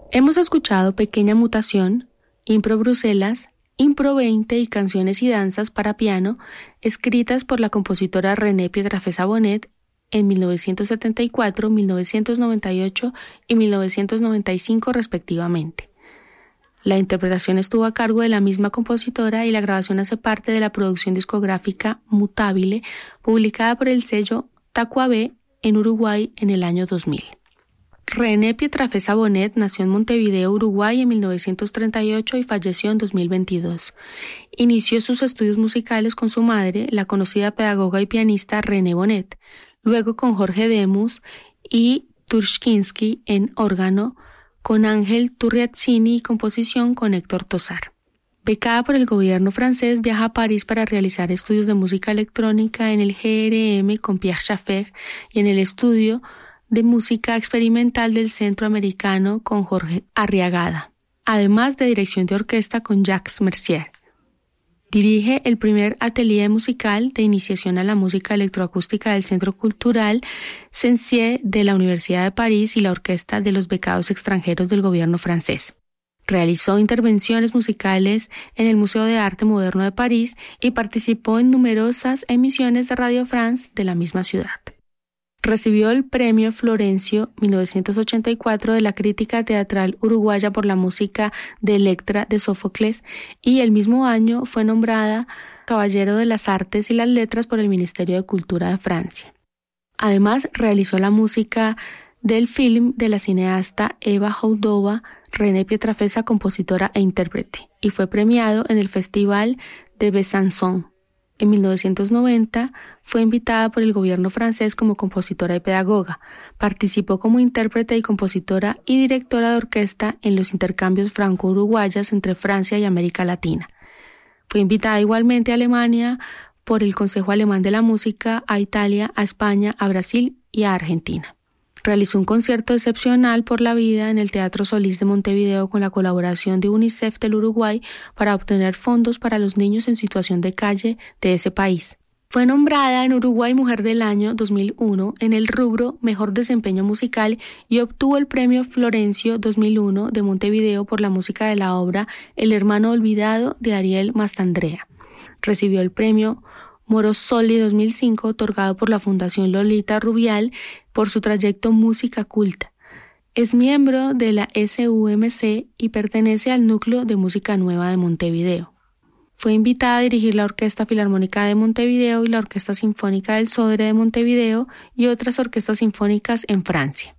Hemos escuchado Pequeña Mutación, Impro Bruselas, Impro 20 y Canciones y Danzas para piano, escritas por la compositora René Pietrafesa Bonet en 1974, 1998 y 1995 respectivamente. La interpretación estuvo a cargo de la misma compositora y la grabación hace parte de la producción discográfica Mutabile, publicada por el sello Tacuabé en Uruguay en el año 2000. René Pietrafesa Bonet nació en Montevideo, Uruguay en 1938 y falleció en 2022. Inició sus estudios musicales con su madre, la conocida pedagoga y pianista René Bonet, luego con Jorge Demus y Turczynski en órgano, con Ángel Turriazzini y composición con Héctor Tosar. Becada por el gobierno francés, viaja a París para realizar estudios de música electrónica en el GRM con Pierre Schaeffer y en el estudio de música experimental del Centro Americano con Jorge Arriagada, además de dirección de orquesta con Jacques Mercier. Dirige el primer atelier musical de iniciación a la música electroacústica del Centro Cultural Censier de la Universidad de París y la Orquesta de los Becados Extranjeros del gobierno francés. Realizó intervenciones musicales en el Museo de Arte Moderno de París y participó en numerosas emisiones de Radio France de la misma ciudad. Recibió el Premio Florencio 1984 de la Crítica Teatral Uruguaya por la música de Electra de Sófocles y el mismo año fue nombrada Caballero de las Artes y las Letras por el Ministerio de Cultura de Francia. Además, realizó la música del film de la cineasta Eva Houdova, René Pietrafesa, compositora e intérprete, y fue premiado en el Festival de Besançon. En 1990 fue invitada por el gobierno francés como compositora y pedagoga. Participó como intérprete y compositora y directora de orquesta en los intercambios franco-uruguayas entre Francia y América Latina. Fue invitada igualmente a Alemania por el Consejo Alemán de la Música, a Italia, a España, a Brasil y a Argentina. Realizó un concierto excepcional por la vida en el Teatro Solís de Montevideo con la colaboración de UNICEF del Uruguay para obtener fondos para los niños en situación de calle de ese país. Fue nombrada en Uruguay Mujer del Año 2001 en el rubro Mejor Desempeño Musical y obtuvo el Premio Florencio 2001 de Montevideo por la música de la obra El Hermano Olvidado de Ariel Mastandrea. Recibió el Premio Morosoli 2005 otorgado por la Fundación Lolita Rubial por su trayecto Música Culta. Es miembro de la SUMC y pertenece al Núcleo de Música Nueva de Montevideo. Fue invitada a dirigir la Orquesta Filarmónica de Montevideo y la Orquesta Sinfónica del Sodre de Montevideo y otras orquestas sinfónicas en Francia.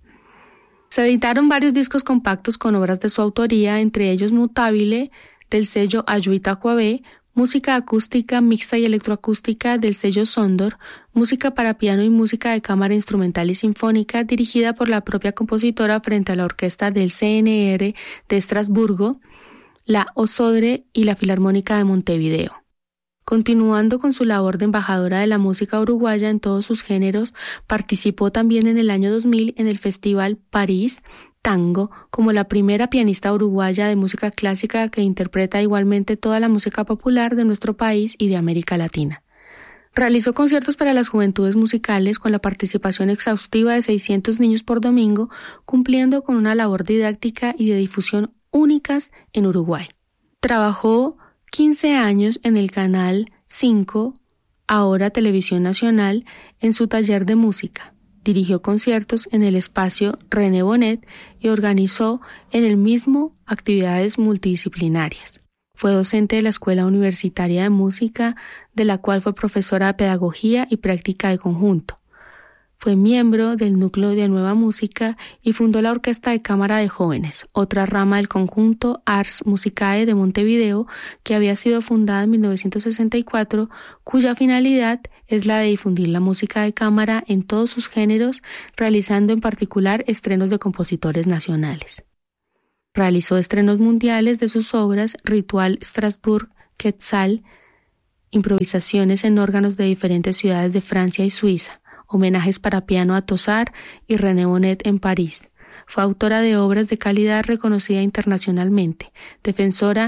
Se editaron varios discos compactos con obras de su autoría, entre ellos Mutabile, del sello Ayuita Coabé, música acústica, mixta y electroacústica del sello Sondor, música para piano y música de cámara instrumental y sinfónica dirigida por la propia compositora frente a la orquesta del CNR de Estrasburgo, la OSODRE y la Filarmónica de Montevideo. Continuando con su labor de embajadora de la música uruguaya en todos sus géneros, participó también en el año 2000 en el Festival París Tango como la primera pianista uruguaya de música clásica que interpreta igualmente toda la música popular de nuestro país y de América Latina. Realizó conciertos para las juventudes musicales con la participación exhaustiva de 600 niños por domingo, cumpliendo con una labor didáctica y de difusión únicas en Uruguay. Trabajó 15 años en el Canal 5, ahora Televisión Nacional, en su taller de música. Dirigió conciertos en el espacio René Bonet y organizó en el mismo actividades multidisciplinarias. Fue docente de la Escuela Universitaria de Música, de la cual fue profesora de Pedagogía y Práctica de Conjunto. Fue miembro del Núcleo de Nueva Música y fundó la Orquesta de Cámara de Jóvenes, otra rama del conjunto Ars Musicae de Montevideo, que había sido fundada en 1964, cuya finalidad es la de difundir la música de cámara en todos sus géneros, realizando en particular estrenos de compositores nacionales. Realizó estrenos mundiales de sus obras Ritual Strasbourg, Quetzal, improvisaciones en órganos de diferentes ciudades de Francia y Suiza, homenajes para piano a Tosar y René Bonet en París. Fue autora de obras de calidad reconocida internacionalmente, defensora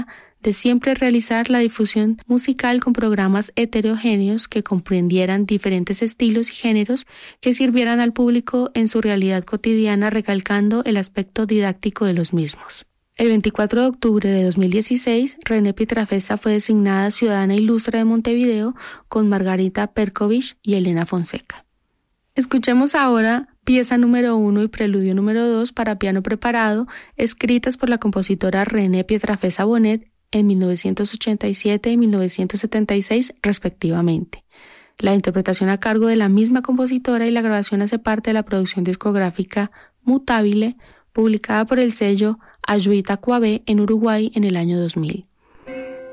de siempre realizar la difusión musical con programas heterogéneos que comprendieran diferentes estilos y géneros que sirvieran al público en su realidad cotidiana, recalcando el aspecto didáctico de los mismos. El 24 de octubre de 2016, René Pietrafesa fue designada Ciudadana Ilustre de Montevideo con Margarita Perkovich y Elena Fonseca. Escuchemos ahora pieza número 1 y preludio número 2 para piano preparado, escritas por la compositora René Pietrafesa Bonet en 1987 y 1976 respectivamente. La interpretación a cargo de la misma compositora y la grabación hace parte de la producción discográfica Mutabile, publicada por el sello Ayuita Coabé en Uruguay en el año 2000.